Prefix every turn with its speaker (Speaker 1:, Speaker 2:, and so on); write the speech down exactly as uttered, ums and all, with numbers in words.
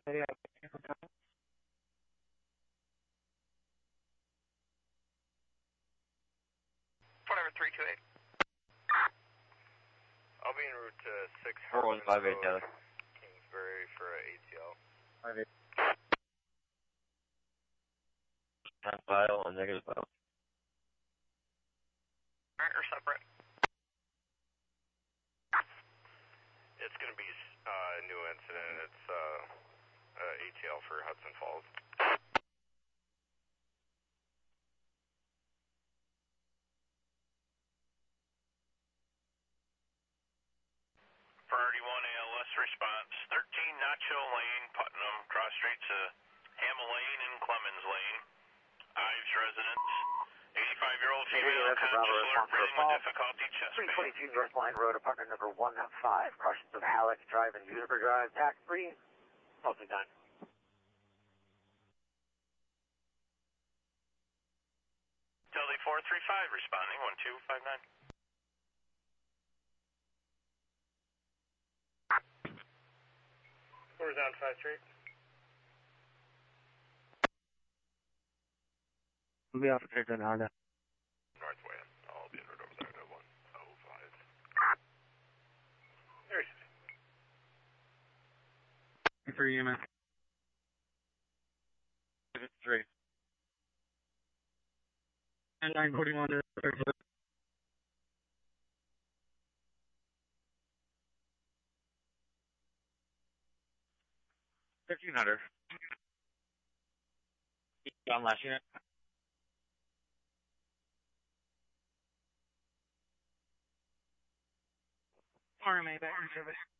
Speaker 1: Whatever, three two eight.
Speaker 2: I'll be en route to six
Speaker 3: four one five eight, Tyler.
Speaker 2: Kingsbury for a A T L.
Speaker 3: five eight. Time file and negative file.
Speaker 1: Alright, or separate?
Speaker 2: It's going to be uh, a new incident. It's uh, uh, A T L for Hudson Falls.
Speaker 4: Priority one A L S response, thirteen Nacho Lane, Putnam, cross streets to Hamel Lane and Clemens Lane. Ives residents, eighty-five-year-old female, conscious alert, breathing with difficulty, chest pain.
Speaker 5: three twenty-two North Line Road, apartment number one five, crossings of Halleck Drive and Juniper Drive, tax three, mostly done.
Speaker 4: Delta four three five responding, one two five nine.
Speaker 2: Where's on five Street?
Speaker 3: We'll be off of Kirkland Honda.
Speaker 2: Northwest. I'll be in route over there to one oh five. There he is.
Speaker 3: For you, man. Three. And nine forty-one to fifteen hundred. On last unit.
Speaker 1: R M A back in service.